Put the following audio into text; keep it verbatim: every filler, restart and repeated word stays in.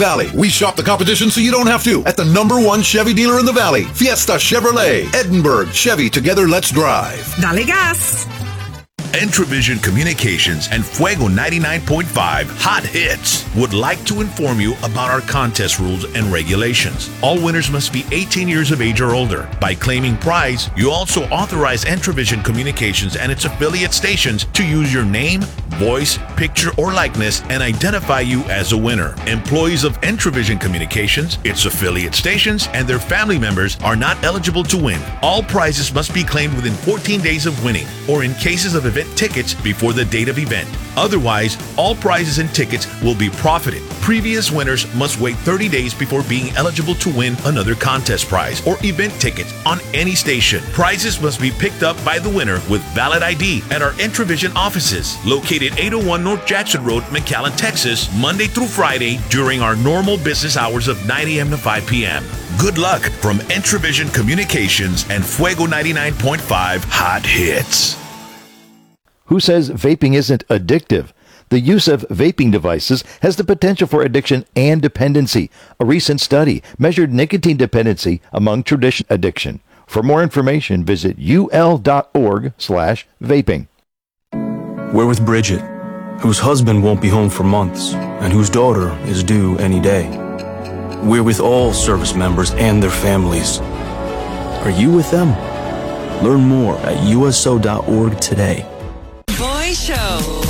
Valley. We shop the competition so you don't have to. At the number one Chevy dealer in the Valley, Fiesta Chevrolet. Edinburgh, Chevy, together let's drive. Dale gas! Entravision Communications and Fuego ninety-nine point five Hot Hits would like to inform you about our contest rules and regulations. All winners must be eighteen years of age or older. By claiming prize, you also authorize Entravision Communications and its affiliate stations to use your name, voice, picture, or likeness and identify you as a winner. Employees of Entravision Communications, its affiliate stations, and their family members are not eligible to win. All prizes must be claimed within fourteen days of winning, or in cases of event tickets before the date of event. Otherwise, all prizes and tickets will be profited. Previous winners must wait thirty days before being eligible to win another contest prize or event tickets on any station. Prizes must be picked up by the winner with valid I D at our Entravision offices, located eight oh one North Jackson Road, McAllen, Texas, Monday through Friday during our normal business hours of nine a.m. to five p.m. Good luck from Entravision Communications and Fuego ninety-nine point five Hot Hits. Who says vaping isn't addictive? The use of vaping devices has the potential for addiction and dependency. A recent study measured nicotine dependency among tradition addiction. For more information, visit ul.org slash vaping. We're with Bridget, whose husband won't be home for months and whose daughter is due any day. We're with all service members and their families. Are you with them? Learn more at u s o dot org today. Boy Show.